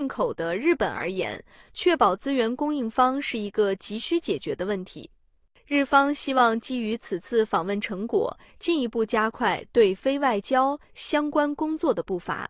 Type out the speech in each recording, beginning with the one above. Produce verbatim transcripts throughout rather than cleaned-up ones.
进口的日本而言，确保资源供应方是一个急需解决的问题。日方希望基于此次访问成果，进一步加快对非外交相关工作的步伐。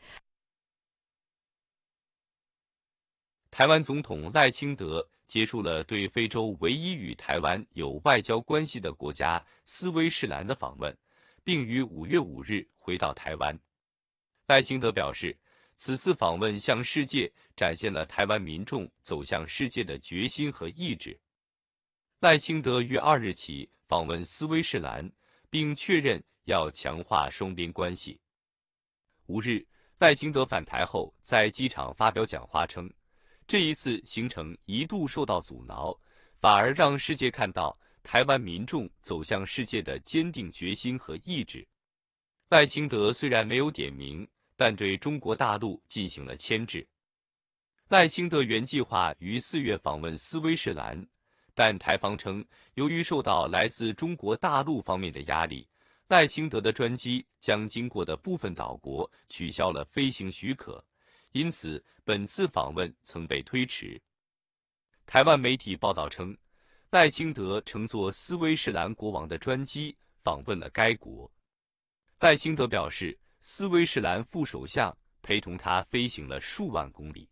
台湾总统赖清德结束了对非洲唯一与台湾有外交关系的国家斯威士兰的访问，并于五月五日回到台湾。赖清德表示，此次访问向世界展现了台湾民众走向世界的决心和意志。赖清德于二日起访问斯威士兰，并确认要强化双边关系。五日，赖清德返台后在机场发表讲话称，这一次行程一度受到阻挠，反而让世界看到台湾民众走向世界的坚定决心和意志。赖清德虽然没有点名，但对中国大陆进行了牵制。赖清德原计划于四月访问斯威士兰，但台方称，由于受到来自中国大陆方面的压力，赖清德的专机将经过的部分岛国取消了飞行许可，因此本次访问曾被推迟。台湾媒体报道称，赖清德乘坐斯威士兰国王的专机访问了该国。赖清德表示，斯威士兰副首相陪同他飞行了数万公里。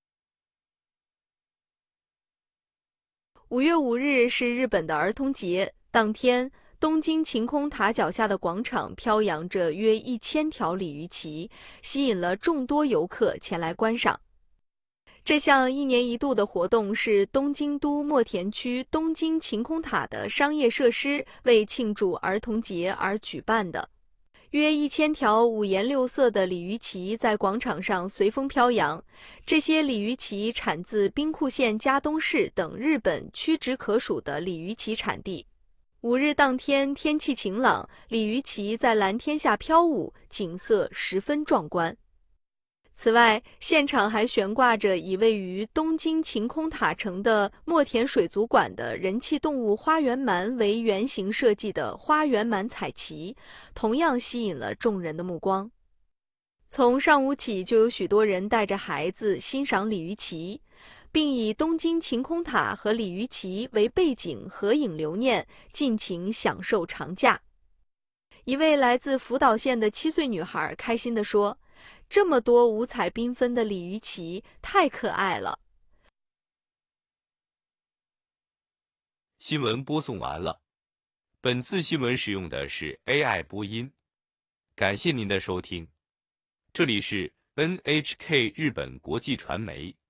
五月五日是日本的儿童节，当天，东京晴空塔脚下的广场飘扬着约一千条鲤鱼旗，吸引了众多游客前来观赏。这项一年一度的活动是东京都墨田区东京晴空塔的商业设施为庆祝儿童节而举办的。约一千条五颜六色的鲤鱼旗在广场上随风飘扬，这些鲤鱼旗产自兵库县加东市等日本屈指可数的鲤鱼旗产地。五日当天天气晴朗，鲤鱼旗在蓝天下飘舞，景色十分壮观。此外，现场还悬挂着以位于东京晴空塔城的墨田水族馆的人气动物花园鳗为原型设计的花园鳗彩旗，同样吸引了众人的目光。从上午起就有许多人带着孩子欣赏鲤鱼旗，并以东京晴空塔和鲤鱼旗为背景合影留念，尽情享受长假。一位来自福岛县的七岁女孩开心地说，这么多五彩缤纷的鲤鱼旗，太可爱了。 新闻播送完了，本次新闻使用的是 A I 播音，感谢您的收听。这里是 N H K 日本国际传媒。